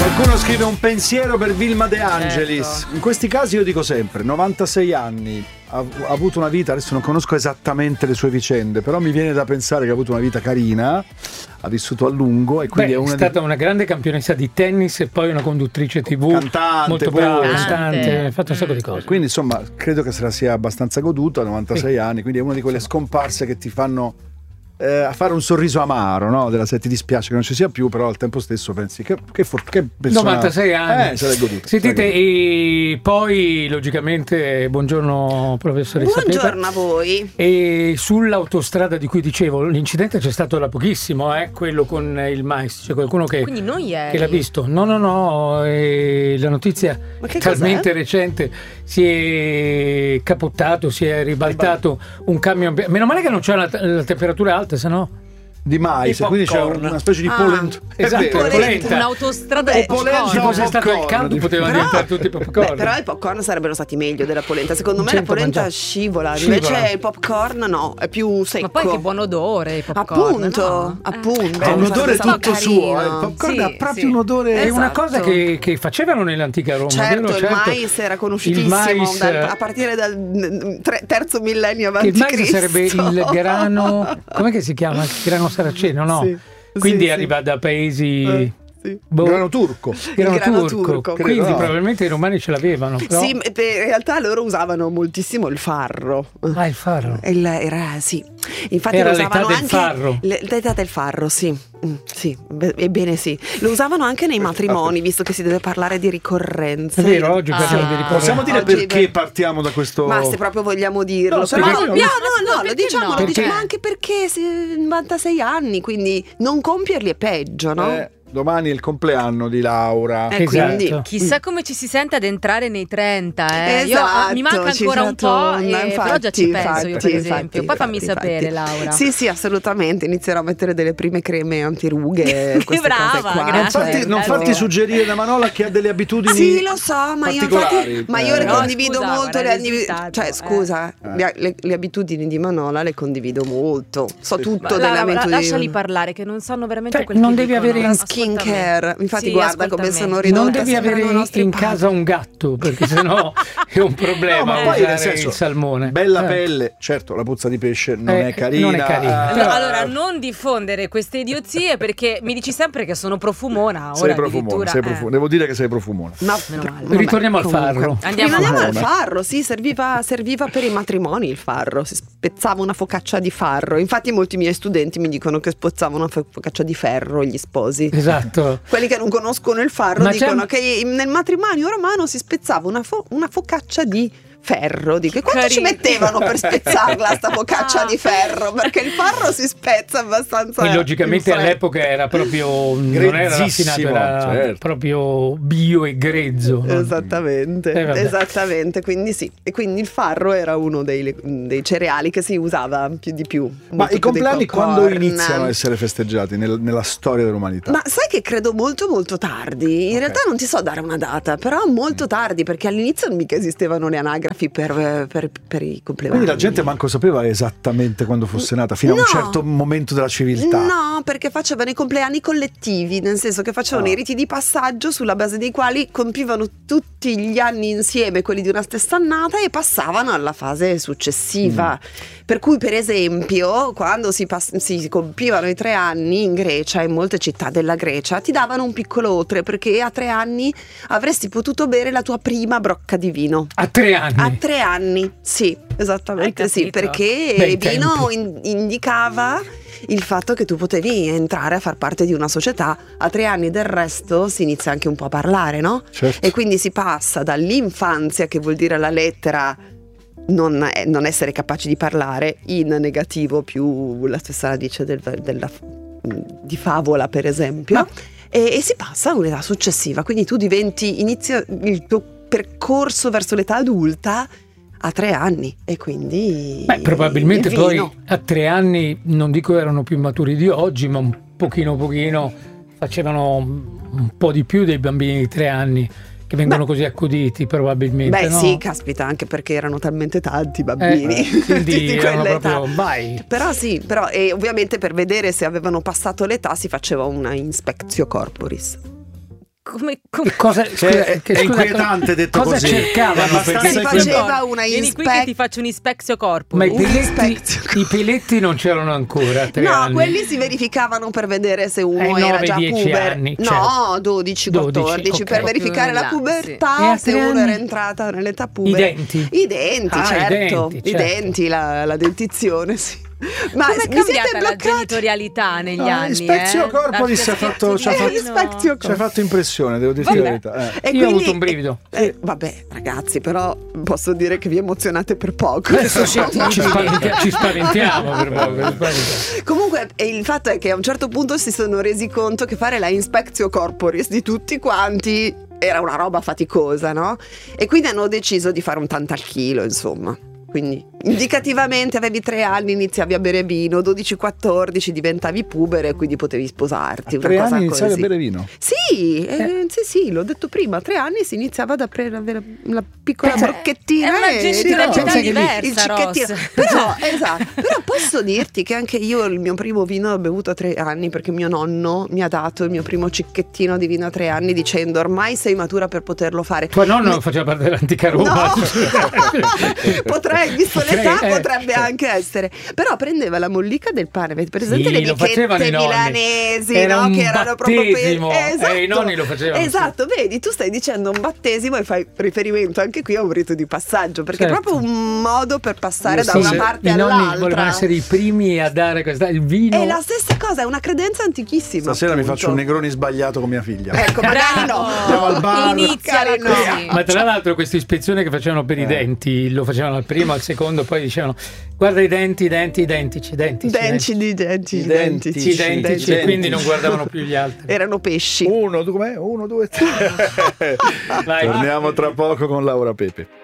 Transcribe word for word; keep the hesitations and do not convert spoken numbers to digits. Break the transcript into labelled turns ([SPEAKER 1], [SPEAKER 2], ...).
[SPEAKER 1] Qualcuno scrive un pensiero per Vilma De Angelis. Certo. In questi casi io dico sempre, novantasei anni, ha, ha avuto una vita, adesso non conosco esattamente le sue vicende, però mi viene da pensare che ha avuto una vita carina, ha vissuto a lungo e quindi
[SPEAKER 2] Beh,
[SPEAKER 1] è, una
[SPEAKER 2] è stata
[SPEAKER 1] di...
[SPEAKER 2] una grande campionessa di tennis e poi una conduttrice tivù,
[SPEAKER 1] cantante,
[SPEAKER 2] molto brava,
[SPEAKER 1] poi,
[SPEAKER 2] cantante, ha fatto un sacco di cose.
[SPEAKER 1] Quindi insomma credo che se la sia abbastanza goduta, novantasei sì. anni, quindi è una di quelle scomparse che ti fanno Eh, a fare un sorriso amaro, no? Della se ti dispiace che non ci sia più, però al tempo stesso pensi che, che, for- che persona...
[SPEAKER 2] novantasei anni.
[SPEAKER 1] Eh, se l'hai goduto.
[SPEAKER 2] Sentite, e poi logicamente buongiorno professoressa
[SPEAKER 3] Buongiorno
[SPEAKER 2] Pepa.
[SPEAKER 3] a voi.
[SPEAKER 2] E sull'autostrada di cui dicevo, l'incidente c'è stato da pochissimo, eh? Quello con il mais, c'è qualcuno che,
[SPEAKER 4] Quindi non ieri.
[SPEAKER 2] che l'ha visto. No, no, no, e la notizia è talmente
[SPEAKER 3] cos'è?
[SPEAKER 2] recente, si è capottato, si è ribaltato un camion. Meno male che non c'è la, la temperatura alta, se no
[SPEAKER 1] di mais, quindi c'è una specie di
[SPEAKER 3] Ah,
[SPEAKER 1] polenta.
[SPEAKER 2] esatto, polenta.
[SPEAKER 4] Un'autostrada
[SPEAKER 3] Beh,
[SPEAKER 4] di popcorn.
[SPEAKER 2] Se fosse stato il caldo potevano
[SPEAKER 3] Però-
[SPEAKER 2] diventare tutti popcorn.
[SPEAKER 3] Beh, però i popcorn sarebbero stati meglio della polenta. Secondo me la
[SPEAKER 2] Certo,
[SPEAKER 3] polenta
[SPEAKER 2] mangiato.
[SPEAKER 3] scivola,
[SPEAKER 2] Scivola.
[SPEAKER 3] invece il popcorn no, è più secco.
[SPEAKER 4] Ma poi che buon odore i popcorn.
[SPEAKER 3] Appunto,
[SPEAKER 4] no?
[SPEAKER 3] appunto.
[SPEAKER 1] Ha un odore
[SPEAKER 3] Sarebbe
[SPEAKER 1] tutto
[SPEAKER 3] stato
[SPEAKER 1] suo,
[SPEAKER 3] carino.
[SPEAKER 1] eh. Il popcorn
[SPEAKER 4] Sì,
[SPEAKER 1] ha proprio
[SPEAKER 4] sì.
[SPEAKER 1] un odore.
[SPEAKER 2] È una
[SPEAKER 3] Esatto.
[SPEAKER 2] cosa che, che facevano nell'antica Roma,
[SPEAKER 3] Certo,
[SPEAKER 2] vero?
[SPEAKER 3] il
[SPEAKER 2] Certo.
[SPEAKER 3] mais era conosciutissimo
[SPEAKER 2] Il mais,
[SPEAKER 3] dal- a partire dal mm, tre- terzo millennio
[SPEAKER 2] che
[SPEAKER 3] avanti
[SPEAKER 2] il mais
[SPEAKER 3] Cristo.
[SPEAKER 2] sarebbe il grano, com'è che si chiama? Il grano saraceno, no?
[SPEAKER 3] Sì.
[SPEAKER 2] Quindi
[SPEAKER 3] Sì,
[SPEAKER 2] arriva
[SPEAKER 3] sì.
[SPEAKER 2] da paesi
[SPEAKER 3] Eh, sì.
[SPEAKER 2] boh,
[SPEAKER 1] Grano turco.
[SPEAKER 2] grano
[SPEAKER 3] Il grano
[SPEAKER 2] turco.
[SPEAKER 3] turco.
[SPEAKER 2] Quindi
[SPEAKER 1] Credo, no.
[SPEAKER 2] probabilmente i romani ce l'avevano. Però...
[SPEAKER 3] Sì, in realtà loro usavano moltissimo il farro.
[SPEAKER 2] Ah, il farro.
[SPEAKER 3] Il- era, sì. Infatti
[SPEAKER 2] Era
[SPEAKER 3] lo
[SPEAKER 2] l'età
[SPEAKER 3] usavano
[SPEAKER 2] del
[SPEAKER 3] anche
[SPEAKER 2] farro.
[SPEAKER 3] le- l'età del farro, sì. Mm, sì, be- ebbene sì. Lo usavano anche nei matrimoni, visto che si deve parlare di ricorrenze.
[SPEAKER 2] È vero, oggi
[SPEAKER 4] Ah.
[SPEAKER 2] parliamo di ricorrenze.
[SPEAKER 1] Possiamo dire
[SPEAKER 3] Oggi-
[SPEAKER 1] perché partiamo da questo.
[SPEAKER 3] Ma se proprio vogliamo dirlo,
[SPEAKER 1] No,
[SPEAKER 3] però,
[SPEAKER 1] perché-
[SPEAKER 3] no, no,
[SPEAKER 1] no,
[SPEAKER 3] no, lo
[SPEAKER 4] perché
[SPEAKER 3] diciamo,
[SPEAKER 4] no?
[SPEAKER 3] lo diciamo
[SPEAKER 2] Perché-
[SPEAKER 3] anche perché se novantasei anni, quindi non compierli è peggio, no?
[SPEAKER 1] Eh, domani è il compleanno di Laura.
[SPEAKER 3] Eh,
[SPEAKER 2] Esatto.
[SPEAKER 3] quindi
[SPEAKER 4] Chissà come ci si sente ad entrare nei trenta, eh. Io,
[SPEAKER 3] Esatto,
[SPEAKER 4] mi manca
[SPEAKER 3] ci
[SPEAKER 4] ancora un po',
[SPEAKER 3] torna,
[SPEAKER 4] eh, però già ci
[SPEAKER 3] infatti,
[SPEAKER 4] penso io, per
[SPEAKER 3] infatti,
[SPEAKER 4] esempio.
[SPEAKER 3] infatti,
[SPEAKER 4] Poi fammi
[SPEAKER 3] infatti,
[SPEAKER 4] sapere,
[SPEAKER 3] infatti.
[SPEAKER 4] Laura.
[SPEAKER 3] Sì, sì, assolutamente. Inizierò a mettere delle prime creme antirughe. queste
[SPEAKER 4] brava,
[SPEAKER 3] cose qua.
[SPEAKER 1] Non
[SPEAKER 4] grazie.
[SPEAKER 1] farti, non
[SPEAKER 4] Bello.
[SPEAKER 1] farti suggerire da Manola che ha delle abitudini.
[SPEAKER 3] Sì, lo so, ma io
[SPEAKER 1] particolari.
[SPEAKER 3] infatti, ma io le
[SPEAKER 1] Eh.
[SPEAKER 4] No,
[SPEAKER 3] condivido
[SPEAKER 4] scusa,
[SPEAKER 3] molto.
[SPEAKER 4] guarda
[SPEAKER 3] Le
[SPEAKER 4] il
[SPEAKER 3] anni-
[SPEAKER 4] risultato,
[SPEAKER 3] cioè,
[SPEAKER 4] eh.
[SPEAKER 3] scusa,
[SPEAKER 1] Eh.
[SPEAKER 3] le, le- le abitudini di Manola le condivido molto. So
[SPEAKER 1] Sì.
[SPEAKER 3] tutto
[SPEAKER 4] Ma
[SPEAKER 3] delle
[SPEAKER 4] Laura,
[SPEAKER 3] abitudini.
[SPEAKER 4] lasciali parlare, che non sanno veramente
[SPEAKER 2] Cioè,
[SPEAKER 4] quel che
[SPEAKER 2] non devi
[SPEAKER 4] dicono.
[SPEAKER 2] avere
[SPEAKER 3] La
[SPEAKER 2] Ascolta
[SPEAKER 3] skin
[SPEAKER 4] Ascolta me.
[SPEAKER 3] care. Infatti,
[SPEAKER 4] Sì,
[SPEAKER 3] guarda
[SPEAKER 4] ascolta
[SPEAKER 3] come
[SPEAKER 4] me.
[SPEAKER 3] sono ridotta.
[SPEAKER 2] Non devi
[SPEAKER 3] sembrano
[SPEAKER 2] avere
[SPEAKER 3] i
[SPEAKER 2] in,
[SPEAKER 3] nostri
[SPEAKER 2] in
[SPEAKER 3] padri.
[SPEAKER 2] casa un gatto, perché sennò è un problema
[SPEAKER 1] No, ma poi,
[SPEAKER 2] usare
[SPEAKER 1] nel senso,
[SPEAKER 2] il salmone.
[SPEAKER 1] Bella
[SPEAKER 2] Eh.
[SPEAKER 1] pelle, certo, la puzza di pesce non
[SPEAKER 2] Eh,
[SPEAKER 1] è carina.
[SPEAKER 2] non è carina.
[SPEAKER 1] eh,
[SPEAKER 4] Allora, allora, non diffondere queste idiozie, perché mi dici sempre che sono profumona.
[SPEAKER 1] sei
[SPEAKER 4] Ora
[SPEAKER 1] profumona,
[SPEAKER 4] addirittura,
[SPEAKER 1] sei
[SPEAKER 4] eh.
[SPEAKER 1] profumona. Devo dire che sei profumona.
[SPEAKER 3] Ma
[SPEAKER 4] Meno male.
[SPEAKER 3] vabbè,
[SPEAKER 2] Ritorniamo al
[SPEAKER 3] comunque.
[SPEAKER 2] farro.
[SPEAKER 4] Andiamo
[SPEAKER 3] Rimaniamo al
[SPEAKER 1] avanti.
[SPEAKER 3] farro, sì, serviva, serviva per i matrimoni il farro, si spezzava una focaccia di farro. Infatti molti miei studenti mi dicono che spezzavano una fo- focaccia di ferro gli sposi.
[SPEAKER 2] Esatto.
[SPEAKER 3] Quelli che non conoscono il farro
[SPEAKER 2] Ma c'è-
[SPEAKER 3] dicono che nel matrimonio romano si spezzava una, fo- una focaccia di ferro. Dico, e quanto ci
[SPEAKER 4] Carino.
[SPEAKER 3] mettevano per spezzarla sta focaccia di ferro? Perché il farro si spezza abbastanza.
[SPEAKER 2] E logicamente
[SPEAKER 3] in fretta.
[SPEAKER 2] all'eppocca era proprio non era raffinato,
[SPEAKER 1] Grezzissimo,
[SPEAKER 2] era
[SPEAKER 1] certo.
[SPEAKER 2] proprio bio e grezzo. no?
[SPEAKER 3] Esattamente,
[SPEAKER 2] Eh, vabbè.
[SPEAKER 3] esattamente, quindi sì, e quindi il farro era uno dei, dei cereali che si usava più di più.
[SPEAKER 1] Ma
[SPEAKER 3] molto
[SPEAKER 1] i
[SPEAKER 3] più dei
[SPEAKER 1] compleanni quando
[SPEAKER 3] popcorn.
[SPEAKER 1] iniziano a essere festeggiati nel- nella storia dell'umanità?
[SPEAKER 3] Ma sai che credo molto molto tardi, in
[SPEAKER 1] Ok.
[SPEAKER 3] realtà non ti so dare una data, però molto tardi, perché all'inizio non mica esistevano le anagrafi per, per, per i compleanni.
[SPEAKER 1] Quindi la gente manco sapeva esattamente quando fosse nata, fino a
[SPEAKER 3] No.
[SPEAKER 1] un certo momento della civiltà.
[SPEAKER 3] No, perché facevano i compleanni collettivi, nel senso che facevano
[SPEAKER 1] Ah.
[SPEAKER 3] i riti di passaggio sulla base dei quali compivano tutti gli anni insieme quelli di una stessa annata e passavano alla fase successiva.
[SPEAKER 1] Mm.
[SPEAKER 3] Per cui, per esempio, quando si, pass- si compivano i tre anni in Grecia, in molte città della Grecia, ti davano un piccolo otre, perché a tre anni avresti potuto bere la tua prima brocca di vino.
[SPEAKER 2] A tre anni.
[SPEAKER 3] A tre anni, sì, esattamente
[SPEAKER 4] Hai
[SPEAKER 3] sì,
[SPEAKER 4] capito?
[SPEAKER 3] perché
[SPEAKER 2] Bei
[SPEAKER 3] il vino
[SPEAKER 2] tempi.
[SPEAKER 3] in- indicava il fatto che tu potevi entrare a far parte di una società. A tre anni del resto si inizia anche un po' a parlare, no?
[SPEAKER 1] Certo.
[SPEAKER 3] E quindi si passa dall'infanzia, che vuol dire alla lettera non, eh, non essere capaci di parlare, in negativo più la stessa radice del- della, di favola, per esempio.
[SPEAKER 2] Ma-
[SPEAKER 3] E, e si passa a un'età successiva, quindi tu diventi, inizia il tuo percorso verso l'età adulta a tre anni e quindi
[SPEAKER 2] Beh, probabilmente
[SPEAKER 3] il
[SPEAKER 2] poi
[SPEAKER 3] vino.
[SPEAKER 2] a tre anni, non dico erano più maturi di oggi, ma un pochino pochino facevano un po' di più dei bambini di tre anni che vengono
[SPEAKER 3] Beh.
[SPEAKER 2] così accuditi, probabilmente.
[SPEAKER 3] Beh,
[SPEAKER 2] no?
[SPEAKER 3] sì, caspita, anche perché erano talmente tanti i bambini
[SPEAKER 2] Eh, quindi
[SPEAKER 3] di
[SPEAKER 2] erano
[SPEAKER 3] quell'età.
[SPEAKER 2] proprio, vai.
[SPEAKER 3] Però sì, però e ovviamente per vedere se avevano passato l'età si faceva una inspectio corporis.
[SPEAKER 4] come, come...
[SPEAKER 2] Cosa,
[SPEAKER 1] Cioè,
[SPEAKER 2] scusa,
[SPEAKER 1] è,
[SPEAKER 2] che,
[SPEAKER 1] è
[SPEAKER 2] scusa,
[SPEAKER 1] inquietante detto
[SPEAKER 2] cosa
[SPEAKER 1] così.
[SPEAKER 2] cercavano?
[SPEAKER 1] È
[SPEAKER 2] Perché
[SPEAKER 3] Si
[SPEAKER 1] abbastanza
[SPEAKER 3] faceva una
[SPEAKER 4] Vieni qui che
[SPEAKER 3] inspec-
[SPEAKER 4] ti faccio un inspectio corpo.
[SPEAKER 2] ma i
[SPEAKER 3] un
[SPEAKER 2] peletti,
[SPEAKER 3] inspectio.
[SPEAKER 2] i peletti non c'erano ancora a tre
[SPEAKER 3] No,
[SPEAKER 2] anni.
[SPEAKER 3] quelli si verificavano per vedere se uno
[SPEAKER 2] Eh,
[SPEAKER 3] era
[SPEAKER 2] nove,
[SPEAKER 3] già
[SPEAKER 2] dieci
[SPEAKER 3] puber.
[SPEAKER 2] anni,
[SPEAKER 3] no,
[SPEAKER 2] certo.
[SPEAKER 3] dodici,
[SPEAKER 2] dodici,
[SPEAKER 3] quattordici,
[SPEAKER 2] ok.
[SPEAKER 3] per verificare
[SPEAKER 4] Più in
[SPEAKER 3] la
[SPEAKER 4] là,
[SPEAKER 2] E
[SPEAKER 3] pubertà,
[SPEAKER 2] a
[SPEAKER 3] se
[SPEAKER 2] tre
[SPEAKER 3] uno era
[SPEAKER 2] anni?
[SPEAKER 3] entrata nell'età
[SPEAKER 2] I
[SPEAKER 3] pubera.
[SPEAKER 2] denti.
[SPEAKER 3] I denti,
[SPEAKER 2] Ah, i
[SPEAKER 3] certo.
[SPEAKER 2] denti,
[SPEAKER 3] I
[SPEAKER 2] certo.
[SPEAKER 3] denti, la, la dentizione, sì. Ma
[SPEAKER 4] Come è
[SPEAKER 3] mi siete
[SPEAKER 4] cambiata la
[SPEAKER 3] bloccati?
[SPEAKER 4] genitorialità negli
[SPEAKER 1] No,
[SPEAKER 4] anni?
[SPEAKER 1] Inspectio
[SPEAKER 4] eh?
[SPEAKER 1] Corporis
[SPEAKER 4] Da
[SPEAKER 1] ha fatto- ci ha fatto-
[SPEAKER 4] spiazzolino.
[SPEAKER 1] Ci ha fatto impressione, devo dirti la
[SPEAKER 3] Vabbè.
[SPEAKER 1] verità. Eh.
[SPEAKER 3] E
[SPEAKER 2] Io ho
[SPEAKER 3] quindi-
[SPEAKER 2] avuto un brivido.
[SPEAKER 3] eh, vabbè, ragazzi, però posso dire che vi emozionate per poco.
[SPEAKER 2] Adesso ci, ci spaventia- ci spaventiamo per poco. ci spaventiamo.
[SPEAKER 3] Comunque, e il fatto è che a un certo punto si sono resi conto che fare la inspectio corporis di tutti quanti era una roba faticosa, no? E quindi hanno deciso di fare un tanto al chilo, insomma. Quindi indicativamente avevi tre anni, iniziavi a bere vino, dodici quattordici diventavi pubere e quindi potevi sposarti.
[SPEAKER 1] A
[SPEAKER 3] una
[SPEAKER 1] tre
[SPEAKER 3] cosa
[SPEAKER 1] anni iniziavi a
[SPEAKER 3] così.
[SPEAKER 1] bere vino.
[SPEAKER 3] Sì, eh, sì, sì, l'ho detto prima, a tre anni si iniziava ad aprire avere una piccola
[SPEAKER 2] Pensa-
[SPEAKER 3] brocchettina
[SPEAKER 4] È una
[SPEAKER 3] e
[SPEAKER 4] genitorialità
[SPEAKER 2] pensa che lì-
[SPEAKER 4] diversa,
[SPEAKER 3] il cicchettino.
[SPEAKER 4] Ross.
[SPEAKER 3] Però, esatto, però posso dirti che anche io il mio primo vino l'ho bevuto a tre anni perché mio nonno mi ha dato il mio primo cicchettino di vino a tre anni dicendo ormai sei matura per poterlo fare.
[SPEAKER 2] Tuo nonno faceva parte dell'antica Roma.
[SPEAKER 3] No, potrei, visto
[SPEAKER 2] Potrei,
[SPEAKER 3] l'età,
[SPEAKER 2] eh,
[SPEAKER 3] potrebbe
[SPEAKER 2] certo.
[SPEAKER 3] anche essere. Però prendeva la mollica del pane, avete presente
[SPEAKER 2] Sì,
[SPEAKER 3] le
[SPEAKER 2] lo facevano
[SPEAKER 3] bichette
[SPEAKER 2] i nonni.
[SPEAKER 3] milanesi,
[SPEAKER 2] Era
[SPEAKER 3] no?
[SPEAKER 2] un
[SPEAKER 3] Che erano proprio per...
[SPEAKER 2] battesimo.
[SPEAKER 3] Esatto.
[SPEAKER 2] Eh, i nonni lo facevano,
[SPEAKER 3] Esatto, vedi, tu stai dicendo un battesimo e fai riferimento anche qui a un rito di passaggio, perché
[SPEAKER 2] Certo.
[SPEAKER 3] è proprio un modo per passare da
[SPEAKER 1] Sì,
[SPEAKER 3] una
[SPEAKER 1] sì.
[SPEAKER 3] parte
[SPEAKER 2] I nonni
[SPEAKER 3] all'altra.
[SPEAKER 2] volevano essere i primi a dare questa, il vino.
[SPEAKER 3] È la stessa cosa, è una credenza antichissima.
[SPEAKER 1] Stasera mi
[SPEAKER 3] appunto.
[SPEAKER 1] faccio un negroni sbagliato con mia figlia.
[SPEAKER 3] Ecco, magari
[SPEAKER 4] Bravo.
[SPEAKER 3] no.
[SPEAKER 1] Andiamo al bar.
[SPEAKER 4] Iniziala
[SPEAKER 3] Magari no.
[SPEAKER 4] così.
[SPEAKER 2] Ma tra l'altro questa ispezione che facevano per i
[SPEAKER 1] Eh.
[SPEAKER 2] denti, lo facevano al primo, al secondo, poi dicevano guarda i denti, i denti, i dentici, dentici,
[SPEAKER 3] Denti di denti,
[SPEAKER 1] I
[SPEAKER 3] denti,
[SPEAKER 2] dentici, dentici, e quindi non guardavano più gli altri.
[SPEAKER 3] Erano pesci.
[SPEAKER 1] Uno, due, com'è? Uno, due, tre.
[SPEAKER 2] Vai.
[SPEAKER 1] Torniamo tra poco con Laura Pepe.